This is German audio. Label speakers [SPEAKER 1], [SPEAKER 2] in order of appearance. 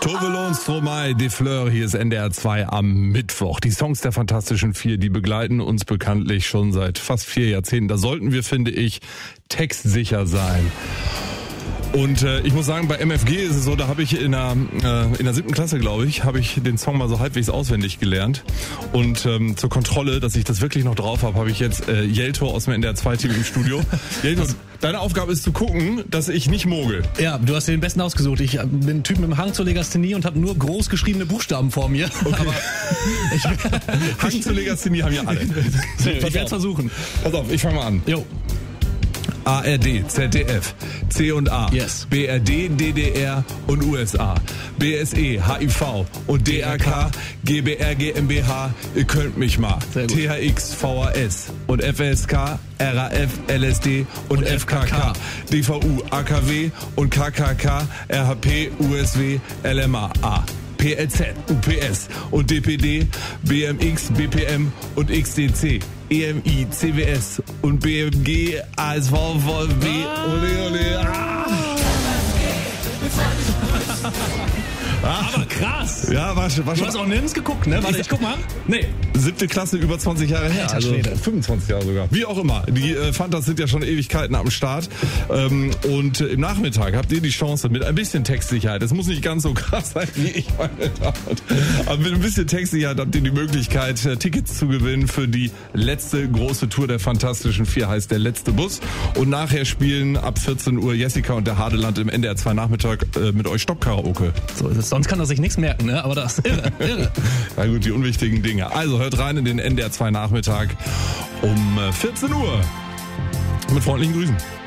[SPEAKER 1] Tovelo und Stromae, De Fleur, hier ist NDR 2 am Mittwoch. Die Songs der Fantastischen Vier, die begleiten uns bekanntlich schon seit fast 4 Jahrzehnten. Da sollten wir, finde ich, textsicher sein. Und ich muss sagen, bei MFG ist es so, da habe ich in der 7. Klasse, glaube ich, habe ich den Song mal so halbwegs auswendig gelernt. Und zur Kontrolle, dass ich das wirklich noch drauf habe ich jetzt Jelto aus dem NDR 2 Team im Studio. Jelto, deine Aufgabe ist zu gucken, dass ich nicht mogel.
[SPEAKER 2] Ja, du hast dir den besten ausgesucht. Ich bin ein Typ mit dem Hang zur Legasthenie und habe nur groß geschriebene Buchstaben vor mir.
[SPEAKER 1] Okay. Aber Hang zur Legasthenie haben ja alle.
[SPEAKER 2] Ich werde es versuchen.
[SPEAKER 1] Pass auf, ich fange mal an.
[SPEAKER 2] Jo.
[SPEAKER 1] ARD, ZDF, C&A,
[SPEAKER 2] yes.
[SPEAKER 1] BRD, DDR und USA, BSE, HIV und DRK, GBR, GmbH, ihr könnt mich mal, THX, VHS und FSK, RAF, LSD und FKK, DVU, AKW und KKK, RHP, USW, LMA, PLZ, UPS und DPD, BMX, BPM und XDC, EMI, CWS und BMG, ASV, VfB, ole, ole,
[SPEAKER 2] Aber krass.
[SPEAKER 1] Ja, war schon.
[SPEAKER 2] Du hast auch nirgends geguckt, ne? Warte, ich guck mal. Nee.
[SPEAKER 1] 7. Klasse, über 20 Jahre her.
[SPEAKER 2] Alter
[SPEAKER 1] also
[SPEAKER 2] Schwede.
[SPEAKER 1] 25 Jahre sogar. Wie auch immer. Die Fantas sind ja schon Ewigkeiten am Start. Und im Nachmittag habt ihr die Chance mit ein bisschen Textsicherheit. Es muss nicht ganz so krass sein wie ich, meine Damen und Herren. Aber mit ein bisschen Textsicherheit habt ihr die Möglichkeit, Tickets zu gewinnen für die letzte große Tour der Fantastischen Vier, heißt der letzte Bus. Und nachher spielen ab 14 Uhr Jessica und der Hadeland im NDR 2 Nachmittag mit euch Stoppkaraoke.
[SPEAKER 2] So ist es. Sonst kann er sich nichts merken, ne? Aber das ist irre.
[SPEAKER 1] Na gut, die unwichtigen Dinge. Also hört rein in den NDR 2 Nachmittag um 14 Uhr. Mit freundlichen Grüßen.